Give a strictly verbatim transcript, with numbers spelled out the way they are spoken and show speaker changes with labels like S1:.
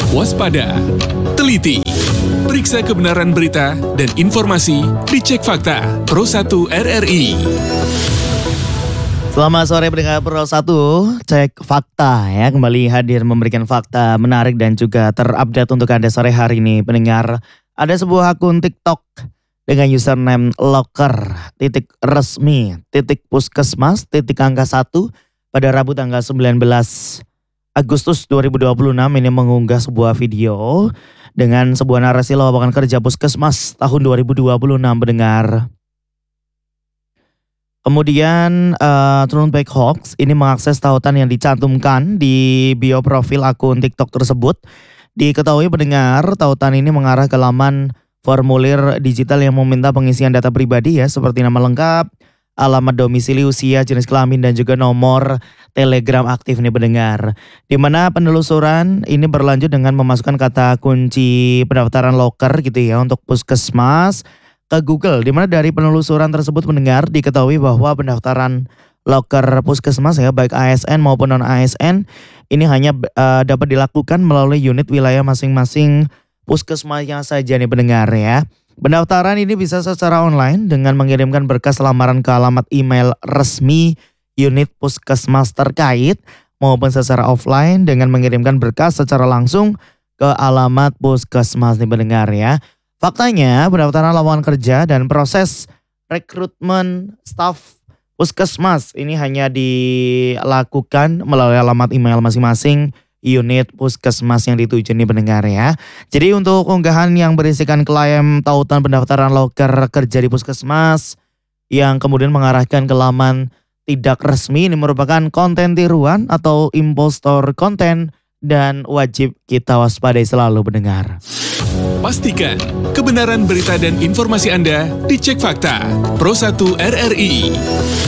S1: waspada, teliti. Periksa kebenaran berita dan informasi di Cek Fakta Pro satu R R I.
S2: Selamat sore pendengar Pro satu, Cek Fakta ya, kembali hadir memberikan fakta menarik dan juga terupdate untuk Anda sore hari ini. Pendengar, ada sebuah akun TikTok dengan username loker titik resmi titik puskesmas titik angka satu pada Rabu tanggal sembilan belas Agustus dua ribu dua puluh enam ini mengunggah sebuah video dengan sebuah narasi lowongan kerja puskesmas tahun dua ribu dua puluh enam, pendengar. Kemudian uh, Turnback Hoax ini mengakses tautan yang dicantumkan di bio profil akun TikTok tersebut. Diketahui pendengar, tautan ini mengarah ke laman formulir digital yang meminta pengisian data pribadi ya, seperti nama lengkap, alamat domisili, usia, jenis kelamin, dan juga nomor Telegram aktif nih pendengar. Di mana penelusuran ini berlanjut dengan memasukkan kata kunci pendaftaran loker gitu ya untuk puskesmas ke Google. Di mana dari penelusuran tersebut pendengar diketahui bahwa pendaftaran loker puskesmas ya, baik A S N maupun non A S N ini hanya uh, dapat dilakukan melalui unit wilayah masing-masing puskesmasnya saja nih pendengar ya. Pendaftaran ini bisa secara online dengan mengirimkan berkas lamaran ke alamat email resmi unit puskesmas terkait maupun secara offline dengan mengirimkan berkas secara langsung ke alamat puskesmas nih pendengar ya. Faktanya pendaftaran lowongan kerja dan proses rekrutmen staf puskesmas ini hanya dilakukan melalui alamat email masing-masing unit puskesmas yang dituju nih pendengar ya. Jadi untuk unggahan yang berisikan klaim tautan pendaftaran loker kerja di puskesmas yang kemudian mengarahkan ke laman tidak resmi ini merupakan konten tiruan atau impostor konten dan wajib kita waspadai selalu pendengar.
S1: Pastikan kebenaran berita dan informasi Anda di Cek Fakta Pro satu R R I.